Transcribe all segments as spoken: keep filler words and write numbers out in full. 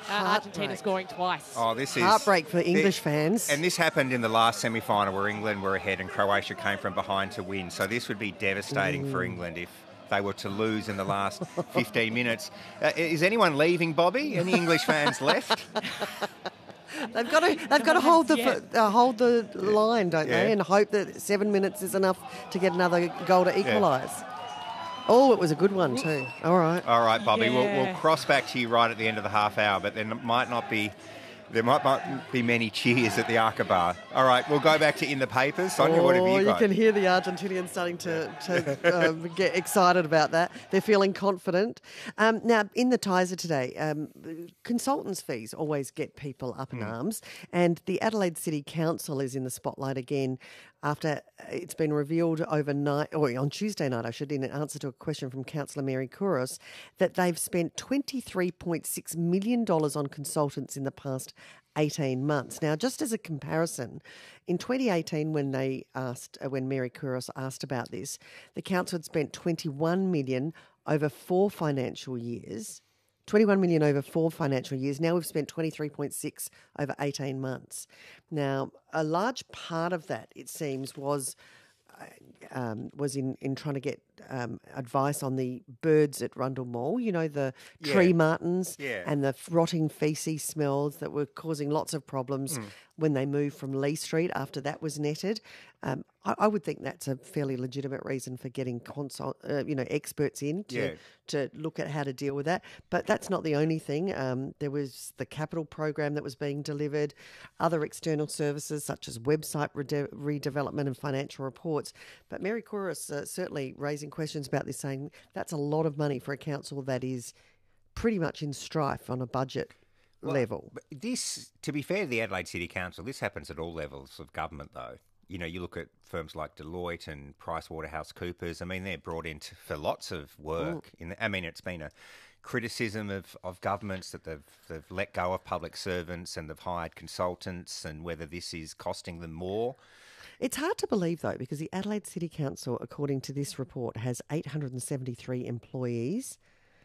uh, Argentina scoring twice. Oh, this is heartbreak for English this, fans. And this happened in the last semi-final where England were ahead and Croatia came from behind to win. So this would be devastating mm. for England if they were to lose in the last fifteen minutes. Uh, is anyone leaving, Bobby? Any English fans left? They've got to they've got to hold the uh, hold the line, don't yeah. they, and hope that seven minutes is enough to get another goal to equalise. Yeah. Oh, it was a good one too. All right, all right, Bobby. Yeah. We'll, we'll cross back to you right at the end of the half hour, but there might not be there might not be many cheers at the Aqaba. All right, we'll go back to in the papers. Sonia, oh, what have you got? You can hear the Argentinians starting to, to um, get excited about that. They're feeling confident. Um, now, in the Tiser today, um, consultants' fees always get people up in mm. arms, and the Adelaide City Council is in the spotlight again after it's been revealed overnight, or on Tuesday night, I should, in answer to a question from Councillor Mary Kouros, that they've spent twenty-three point six million dollars on consultants in the past eighteen months. Now, just as a comparison, in twenty eighteen, when they asked, uh, when Mary Kouros asked about this, the council had spent twenty-one million dollars over four financial years. twenty-one million dollars over four financial years. Now we've spent twenty-three point six over eighteen months. Now, a large part of that, it seems, was um, was in, in trying to get um, advice on the birds at Rundle Mall, you know, the yeah. tree martins yeah. and the rotting faeces smells that were causing lots of problems mm. when they moved from Lee Street after that was netted. Um, I, I would think that's a fairly legitimate reason for getting consult, uh, you know, experts in to, yeah. to look at how to deal with that. But that's not the only thing. Um, there was the capital program that was being delivered, other external services such as website rede- redevelopment and financial reports. But Mary Kouros uh, certainly raising questions about this, saying that's a lot of money for a council that is pretty much in strife on a budget well, level. But this, to be fair to the Adelaide City Council, this happens at all levels of government though. You know, you look at firms like Deloitte and PricewaterhouseCoopers. I mean, they're brought in to, for lots of work. In the, I mean, it's been a criticism of, of governments that they've they've let go of public servants and they've hired consultants, and whether this is costing them more. It's hard to believe, though, because the Adelaide City Council, according to this report, has eight hundred seventy-three employees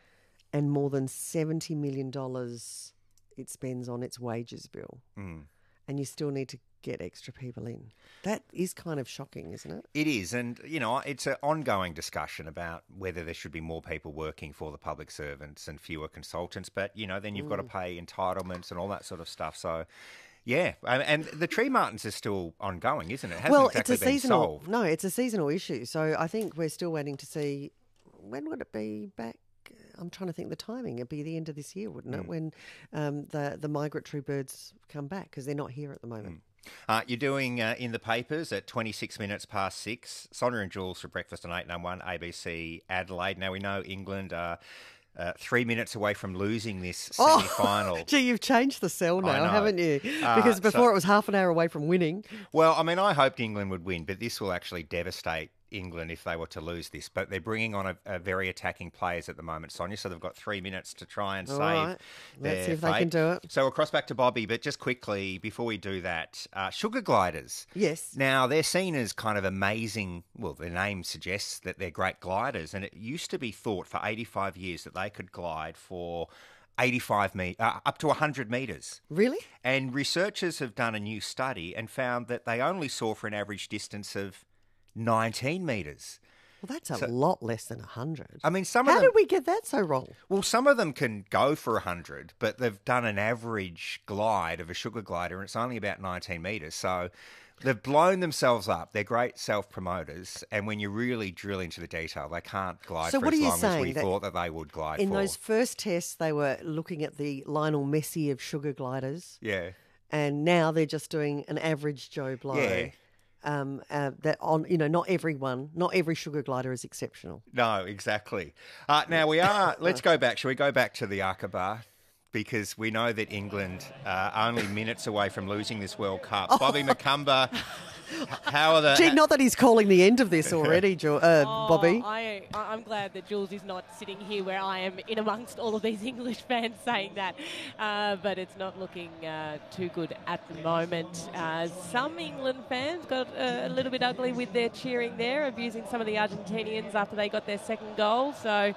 and more than seventy million dollars it spends on its wages bill. Mm. And you still need to get extra people in. That is kind of shocking, isn't it? It is. And, you know, it's an ongoing discussion about whether there should be more people working for the public servants and fewer consultants. But, you know, then you've mm. got to pay entitlements and all that sort of stuff. So, yeah. And the tree martins is still ongoing, isn't it? It hasn't well, exactly it's a been seasonal, solved. No, it's a seasonal issue. So I think we're still waiting to see, when would it be back? I'm trying to think the timing. It'd be the end of this year, wouldn't it, mm. when um, the, the migratory birds come back, because they're not here at the moment. Mm. Uh, you're doing uh, in the papers at twenty-six minutes past six. Sonia and Jules for breakfast on eight nine one A B C Adelaide. Now, we know England are uh, three minutes away from losing this semi-final. Oh, gee, you've changed the cell now, haven't you? Uh, because before so, it was half an hour away from winning. Well, I mean, I hoped England would win, but this will actually devastate England if they were to lose this. But they're bringing on a, a very attacking players at the moment, Sonia, so they've got three minutes to try and All save right. their Let's see if fate. they can do it. So we'll cross back to Bobby, but just quickly, before we do that, uh, sugar gliders. Yes. Now, they're seen as kind of amazing. Well, their name suggests that they're great gliders, and it used to be thought for eighty-five years that they could glide for eighty-five me- uh, up to one hundred metres. Really? And researchers have done a new study and found that they only saw for an average distance of nineteen metres. Well, that's a So- lot less than one hundred. I mean, some How of them... did we get that so wrong? Well, some of them can go for one hundred, but they've done an average glide of a sugar glider, and it's only about nineteen metres. So they've blown themselves up. They're great self-promoters, and when you really drill into the detail, they can't glide So for what as are you long as saying, we that thought that they would glide In for. those first tests, they were looking at the Lionel Messi of sugar gliders, Yeah. and now they're just doing an average Joe Blow. Yeah. Um, uh, that on you know, not everyone, not every sugar glider is exceptional. No, exactly. Uh, now we are. Let's go back. Shall we go back to the Aqaba? Because we know that England are only minutes away from losing this World Cup. Oh. Bobby McCumber, how are the... Gee, not that he's calling the end of this already, jo- uh, Oh, Bobby. I, I'm glad that Jules is not sitting here where I am in amongst all of these English fans saying that. Uh, but it's not looking uh, too good at the moment. Uh, some England fans got uh, a little bit ugly with their cheering there, abusing some of the Argentinians after they got their second goal. So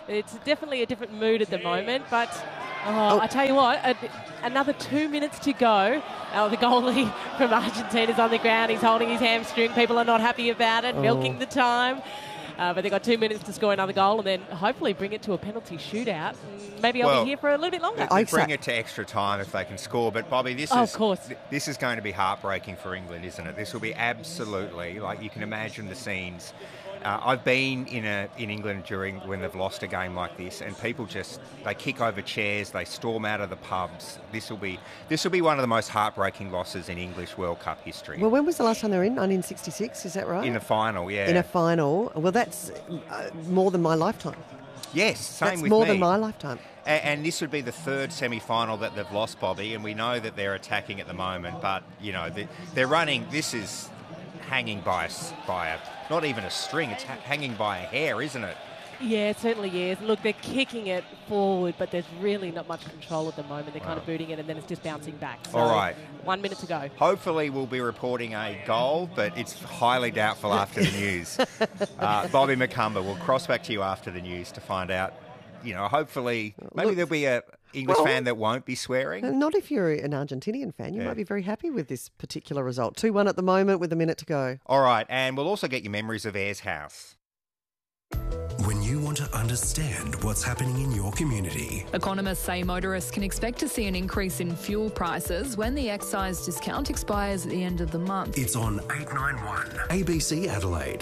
it's definitely a different mood at the moment, but oh, oh. I tell you what, a, another two minutes to go. Oh, the goalie from Argentina is on the ground. He's holding his hamstring. People are not happy about it, oh. milking the time. Uh, but they've got two minutes to score another goal and then hopefully bring it to a penalty shootout. And maybe I'll well, be here for a little bit longer. They bring it to extra time if they can score. But, Bobby, this oh, is of course. Th- this is going to be heartbreaking for England, isn't it? This will be absolutely, like, you can imagine the scenes. Uh, I've been in a in England during when they've lost a game like this, and people just they kick over chairs, they storm out of the pubs. This will be this will be one of the most heartbreaking losses in English World Cup history. Well, when was the last time they were in? nineteen sixty-six, is that right? In a final, yeah. In a final. Well, that's uh, more than my lifetime. Yes, same that's with more me. than my lifetime. And, and this would be the third semi-final that they've lost, Bobby, and we know that they're attacking at the moment, but you know they, they're running. This is hanging by a, by a not even a string, it's ha- hanging by a hair, isn't it? Yeah, it certainly is. Look, they're kicking it forward, but there's really not much control at the moment. They're wow. kind of booting it, and then it's just bouncing back. So all right. One minute to go. Hopefully we'll be reporting a goal, but it's highly doubtful after the news. uh, Bobby Macumber, we'll cross back to you after the news to find out, you know, hopefully maybe Look, there'll be a English well, fan that won't be swearing. Not if you're an Argentinian fan. You yeah. might be very happy with this particular result. two one at the moment with a minute to go. All right, and we'll also get your memories of Ayers House. When you want to understand what's happening in your community. Economists say motorists can expect to see an increase in fuel prices when the excise discount expires at the end of the month. It's on eight ninety-one A B C Adelaide.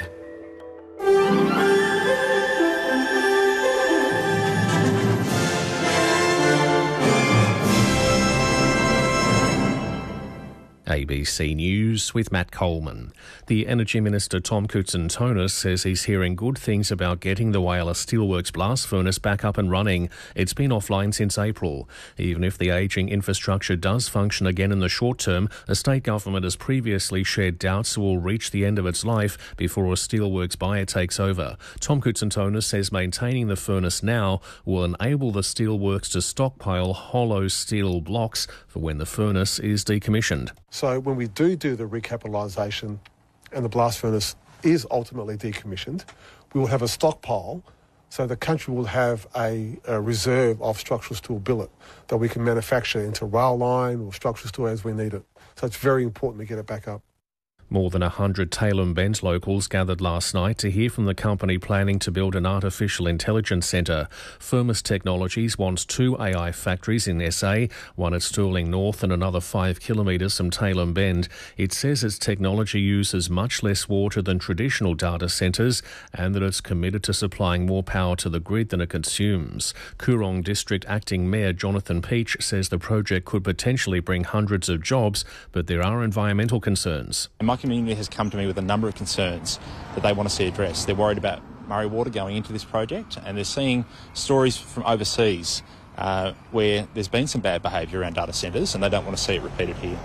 A B C News with Matt Coleman. The Energy Minister Tom Koutsantonis says he's hearing good things about getting the Whyalla Steelworks blast furnace back up and running. It's been offline since April. Even if the ageing infrastructure does function again in the short term, a state government has previously shared doubts it will reach the end of its life before a steelworks buyer takes over. Tom Koutsantonis says maintaining the furnace now will enable the steelworks to stockpile hollow steel blocks for when the furnace is decommissioned. So when we do do the recapitalisation and the blast furnace is ultimately decommissioned, we will have a stockpile, so the country will have a, a reserve of structural steel billet that we can manufacture into rail line or structural steel as we need it. So it's very important to get it back up. More than one hundred Tailem Bend locals gathered last night to hear from the company planning to build an artificial intelligence centre. Firmus Technologies wants two A I factories in S A, one at Stirling North and another five kilometres from Tailem Bend. It says its technology uses much less water than traditional data centres and that it's committed to supplying more power to the grid than it consumes. Coorong District Acting Mayor Jonathan Peach says the project could potentially bring hundreds of jobs, but there are environmental concerns. My community has come to me with a number of concerns that they want to see addressed. They're worried about Murray Water going into this project, and they're seeing stories from overseas uh, where there's been some bad behaviour around data centres, and they don't want to see it repeated here.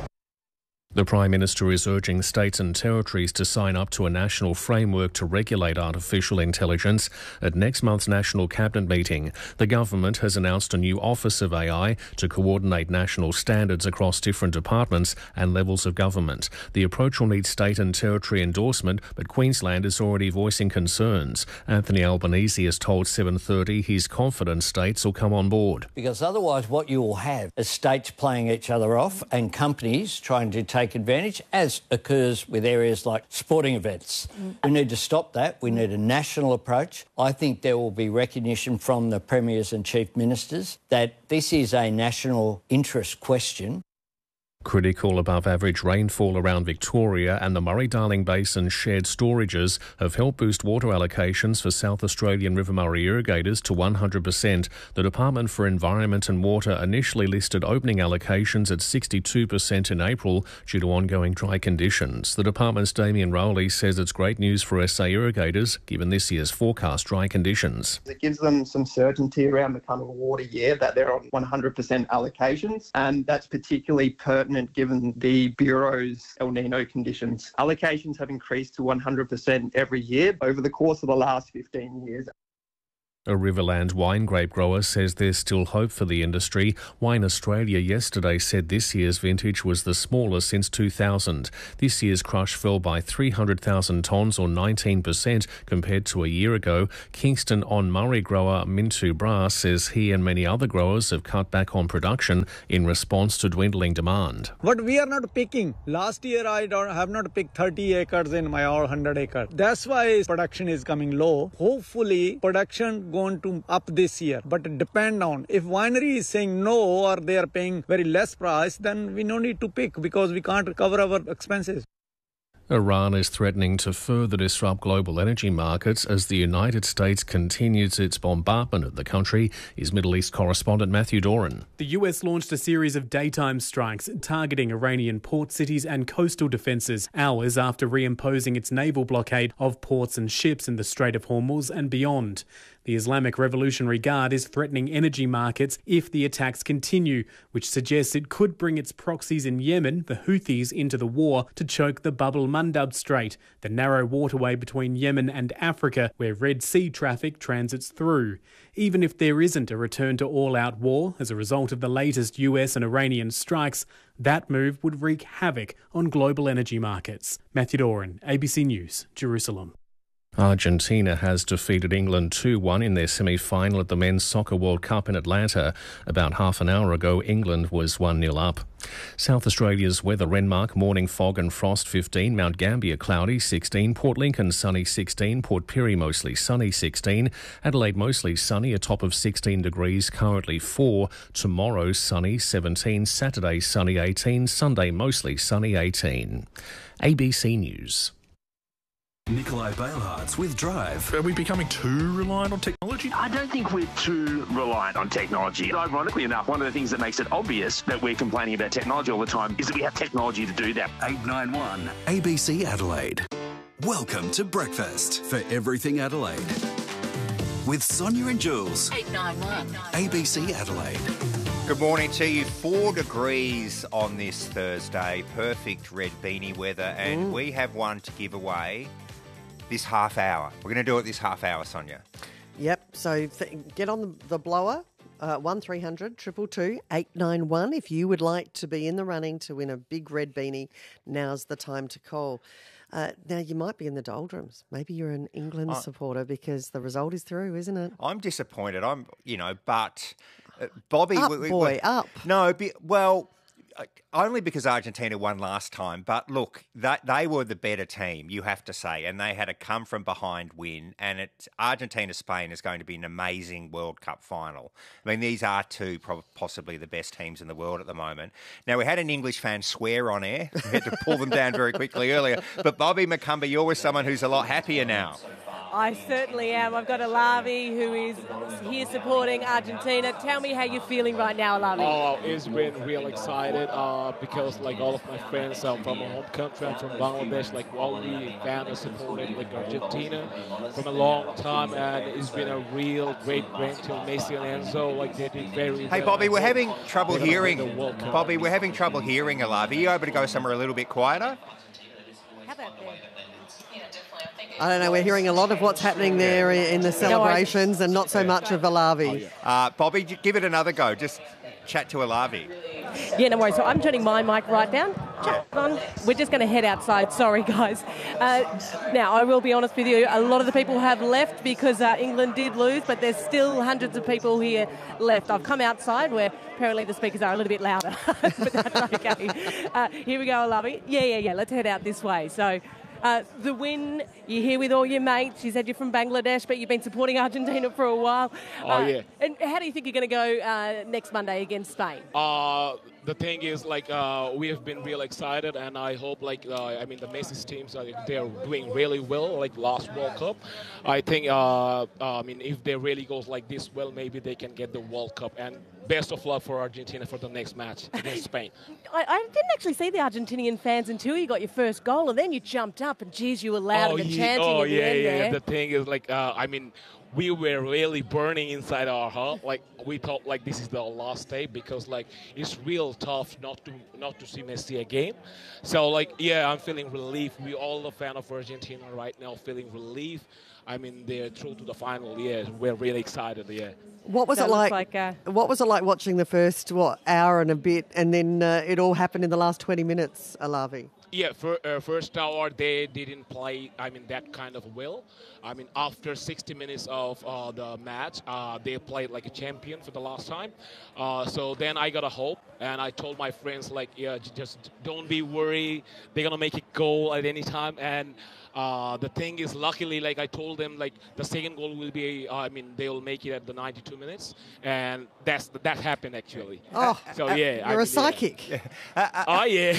The Prime Minister is urging states and territories to sign up to a national framework to regulate artificial intelligence at next month's National Cabinet meeting. The government has announced a new Office of A I to coordinate national standards across different departments and levels of government. The approach will need state and territory endorsement, but Queensland is already voicing concerns. Anthony Albanese has told seven thirty he's confident states will come on board. Because otherwise what you will have is states playing each other off and companies trying to take take advantage, as occurs with areas like sporting events. Mm. We need to stop that. We need a national approach. I think there will be recognition from the premiers and chief ministers that this is a national interest question. Critical above average rainfall around Victoria and the Murray-Darling Basin shared storages have helped boost water allocations for South Australian River Murray irrigators to one hundred percent. The Department for Environment and Water initially listed opening allocations at sixty-two percent in April due to ongoing dry conditions. The Department's Damien Rowley says it's great news for S A irrigators given this year's forecast dry conditions. It gives them some certainty around the coming water year that they're on one hundred percent allocations, and that's particularly pertinent given the Bureau's El Nino conditions. Allocations have increased to one hundred percent every year over the course of the last fifteen years. A Riverland wine grape grower says there's still hope for the industry. Wine Australia yesterday said this year's vintage was the smallest since two thousand. This year's crush fell by three hundred thousand tonnes or nineteen percent compared to a year ago. Kingston-on-Murray grower Mintu Brass says he and many other growers have cut back on production in response to dwindling demand. But we are not picking. Last year I don't have not picked thirty acres in my all one hundred acres. That's why production is coming low. Hopefully production going to up this year, but it depend on if winery is saying no or they are paying very less price, then we no need to pick because we can't cover our expenses. Iran is threatening to further disrupt global energy markets as the United States continues its bombardment of the country. Is Middle East correspondent Matthew Doran. The U S launched a series of daytime strikes targeting Iranian port cities and coastal defences hours after reimposing its naval blockade of ports and ships in the Strait of Hormuz and beyond. The Islamic Revolutionary Guard is threatening energy markets if the attacks continue, which suggests it could bring its proxies in Yemen, the Houthis, into the war to choke the Bab el-Mandab Strait, the narrow waterway between Yemen and Africa where Red Sea traffic transits through. Even if there isn't a return to all-out war as a result of the latest U S and Iranian strikes, that move would wreak havoc on global energy markets. Matthew Doran, A B C News, Jerusalem. Argentina has defeated England two one in their semi-final at the Men's Soccer World Cup in Atlanta. About half an hour ago, England was one nil up. South Australia's weather: Renmark, morning fog and frost fifteen, Mount Gambier cloudy sixteen, Port Lincoln sunny sixteen, Port Pirie mostly sunny sixteen, Adelaide mostly sunny, a top of sixteen degrees, currently four, tomorrow sunny seventeen, Saturday sunny eighteen, Sunday mostly sunny eighteen. A B C News. Nikolai Bailhartz with Drive. Are we becoming too reliant on technology? I don't think we're too reliant on technology. Ironically enough, one of the things that makes it obvious that we're complaining about technology all the time is that we have technology to do that. eight nine one A B C Adelaide. Welcome to Breakfast for Everything Adelaide. With Sonia and Jules. eight nine one A B C Adelaide. Good morning to you. Four degrees on this Thursday. Perfect red beanie weather. And mm. we have one to give away this half hour. We're going to do it this half hour, Sonia. Yep. So th- get on the, the blower, uh, one three hundred two two two eight nine one. If you would like to be in the running to win a big red beanie, now's the time to call. Uh, now, you might be in the doldrums. Maybe you're an England uh, supporter because the result is through, isn't it? I'm disappointed. I'm, you know, but uh, Bobby... Up, we, we, boy, we, up. No, be, well... only because Argentina won last time. But look, that, they were the better team, you have to say, and they had a come-from-behind win. And it, Argentina-Spain is going to be an amazing World Cup final. I mean, these are two pro- possibly the best teams in the world at the moment. Now, we had an English fan swear on air. We had to pull them down very quickly earlier. But Bobby McCumber, you're with someone who's a lot happier now. I certainly am. I've got Alavi who is here supporting Argentina. Tell me how you're feeling right now, Alavi. Oh, it's been real excited uh, because, like, all of my friends are from my home country. I'm from Bangladesh. Like, all we fans supported like Argentina from a long time, and it's been a real great win to Messi and Enzo. Like, they did very. Hey, well. Bobby, we're having trouble They're hearing. Bobby, we're having trouble hearing Alavi. Are you able to go somewhere a little bit quieter? How about that? I don't know, we're hearing a lot of what's happening there in the celebrations and not so much of Alavi. Uh, Bobby, give it another go. Just chat to Alavi. Yeah, no worries. So I'm turning my mic right down. Chat on. We're just going to head outside. Sorry, guys. Uh, now, I will be honest with you. A lot of the people have left because uh, England did lose, but there's still hundreds of people here left. I've come outside where apparently the speakers are a little bit louder, but that's okay. Uh, here we go, Alavi. Yeah, yeah, yeah. Let's head out this way. So... Uh, the win, you're here with all your mates. You said you're from Bangladesh, but you've been supporting Argentina for a while. Oh, uh, yeah. And how do you think you're going to go uh, next Monday against Spain? Uh, the thing is, like, uh, we have been real excited, and I hope, like, uh, I mean, the Messi's teams, are they're doing really well, like last World Cup. I think, uh, uh, I mean, if they really goes like this well, maybe they can get the World Cup. And best of luck for Argentina for the next match against Spain. I, I didn't actually see the Argentinian fans until you got your first goal, and then you jumped up, and geez, you were loud oh, and yeah, chanting oh, at the yeah, end yeah. there. The thing is, like, uh, I mean, we were really burning inside our heart. Like we thought, like this is the last day because like it's real tough not to not to see Messi again. So like yeah, I'm feeling relief. We all the fan of Argentina right now feeling relief. I mean they're through to the final. Yeah, we're really excited. Yeah. What was That it looks like? like, uh, what was it like watching the first what hour and a bit, and then uh, it all happened in the last twenty minutes, Alavi? Yeah, for, uh, first hour they didn't play. I mean that kind of well. I mean after sixty minutes of uh, the match, uh, they played like a champion for the last time. Uh, so then I got a hope, and I told my friends like, yeah, j- just don't be worried. They're gonna make it goal at any time. And uh, the thing is, luckily, like I told them, like the second goal will be. Uh, I mean they will make it at the ninety-two minutes, and that's that happened actually. Oh, so uh, yeah, I you're a mean, psychic. Yeah. Oh yeah.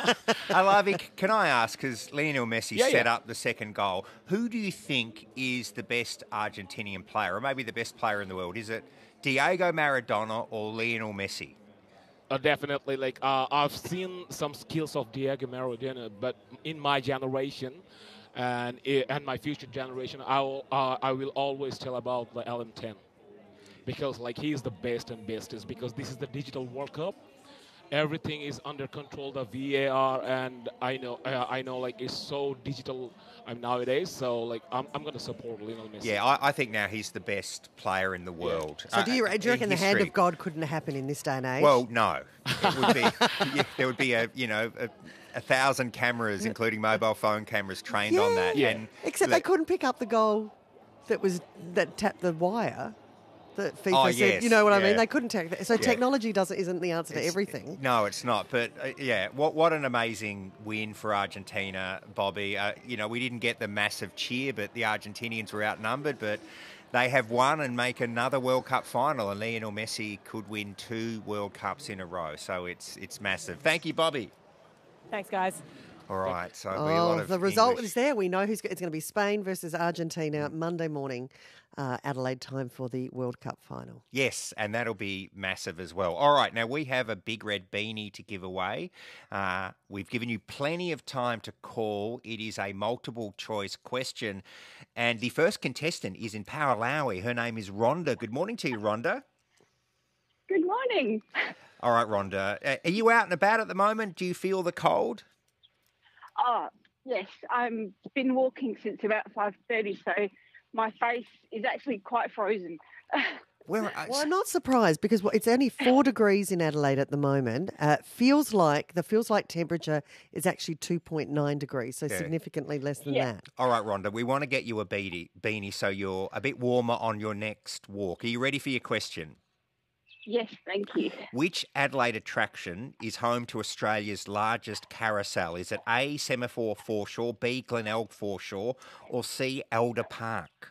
Alavi, can I ask, because Lionel Messi Yeah, set yeah. up the second goal, who do you think is the best Argentinian player, or maybe the best player in the world? Is it Diego Maradona or Lionel Messi? Uh, definitely, like uh, I've seen some skills of Diego Maradona, but in my generation and i- and my future generation, I will uh, I will always tell about the L M ten because like he's the best and bestest because this is the digital World Cup. Everything is under control, the V A R, and I know uh, I know like it's so digital um, nowadays. So like I'm I'm gonna support Lionel Messi. Yeah, I, I think now he's the best player in the world. So do you, Uh, do you reckon in the hand history. of God couldn't happen in this day and age? Well, no. It would be, yeah, there would be a you know a, a thousand cameras, including mobile phone cameras, trained on that. Yeah. And Except they look, couldn't pick up the goal that was that tapped the wire. That FIFA Oh, said, yes, you know what I mean? yeah. They couldn't take that. So Yeah. technology doesn't isn't the answer to It's- everything. No, it's not. But uh, yeah, what what an amazing win for Argentina, Bobby. Uh, you know, we didn't get the massive cheer, but the Argentinians were outnumbered. But they have won and make another World Cup final, and Lionel Messi could win two World Cups in a row. So it's it's massive. Thank you, Bobby. Thanks, guys. All right. So it'll be a lot Oh, of the result English. is there. We know who's. It's going to be Spain versus Argentina Monday morning, uh, Adelaide time for the World Cup final. Yes, and that'll be massive as well. All right, now we have a big red beanie to give away. Uh, we've given you plenty of time to call. It is a multiple choice question. And the first contestant is in Paralawi. Her name is Rhonda. Good morning to you, Rhonda. Good morning. All right, Rhonda. Uh, are you out and about at the moment? Do you feel the cold? Oh, yes, I've been walking since about five thirty, so my face is actually quite frozen. Where, Well, I'm not surprised because what- it's only four degrees in Adelaide at the moment. Uh, feels like the feels like temperature is actually two point nine degrees, so Yeah. significantly less than Yeah. that. All right, Rhonda, we want to get you a beanie, beanie so you're a bit warmer on your next walk. Are you ready for your question? Yes, thank you. Which Adelaide attraction is home to Australia's largest carousel? Is it A, Semaphore Foreshore, B, Glenelg Foreshore, or C, Elder Park?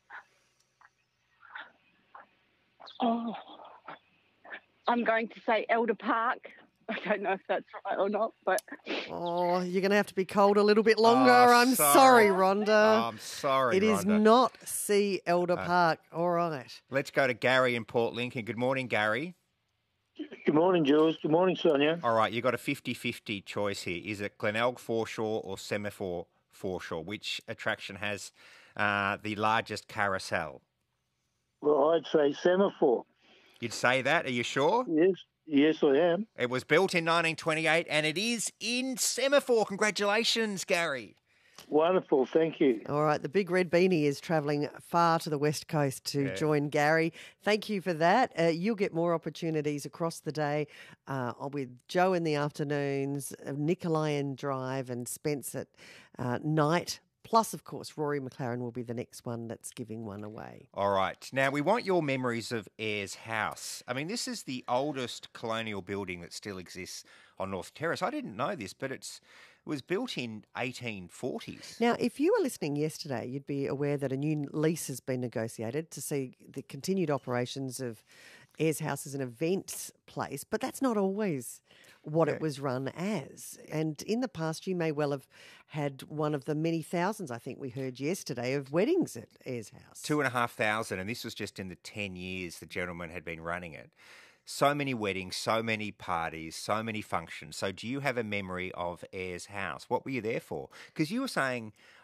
Oh, I'm going to say Elder Park. I don't know if that's right or not, but Oh, you're going to have to be cold a little bit longer. Oh, I'm sorry. sorry, Rhonda. Oh, I'm sorry, It is Rhonda. not C Elder Uh, Park. All right. Let's go to Gary in Port Lincoln. Good morning, Gary. Good morning, Jules. Good morning, Sonia. All right, you've got a fifty-fifty choice here. Is it Glenelg Foreshore or Semaphore Foreshore? Which attraction has uh, the largest carousel? Well, I'd say Semaphore. You'd say that? Are you sure? Yes, yes, I am. It was built in nineteen twenty-eight and it is in Semaphore. Congratulations, Gary. Wonderful, thank you. All right, the big red beanie is travelling far to the west coast to Yeah. join Gary. Thank you for that. Uh, you'll get more opportunities across the day uh, with Joe in the afternoons, uh, Nikolai and Drive, and Spence at uh, night. Plus, of course, Rory McLaren will be the next one that's giving one away. All right. Now, we want your memories of Ayers House. I mean, this is the oldest colonial building that still exists on North Terrace. I didn't know this, but it's it was built in eighteen forties. Now, if you were listening yesterday, you'd be aware that a new lease has been negotiated to see the continued operations of Ayers House as an events place, but that's not always what Yeah. it was run as. And in the past, you may well have had one of the many thousands, I think we heard yesterday, of weddings at Ayers House. Two and a half thousand, and this was just in the ten years the gentleman had been running it. So many weddings, so many parties, so many functions. So do you have a memory of Ayers House? What were you there for? Because you were saying,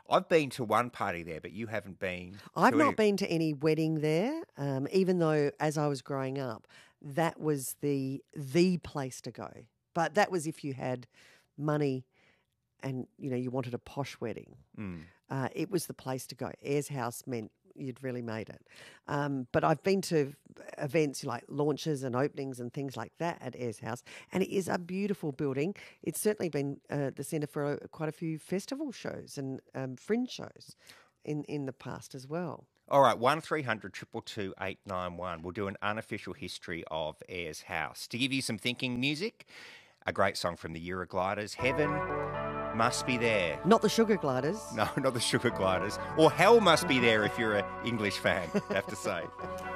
I've been to one party there, but you haven't been. I've to not any... been to any wedding there, um, even though as I was growing up, that was the the place to go. But that was if you had money and, you know, you wanted a posh wedding. Mm. Uh, it was the place to go. Ayers House meant you'd really made it. Um, but I've been to events like launches and openings and things like that at Ayers House, and it is a beautiful building. It's certainly been uh, the centre for a, quite a few festival shows and um, fringe shows in, in the past as well. All right, one three hundred two two two eight nine one. We'll do an unofficial history of Ayers House. To give you some thinking music, a great song from the Eurogliders, Heaven Must Be There. Not the Sugar Gliders. No, not the Sugar Gliders. Or Hell Must Be There if you're an English fan, I have to say.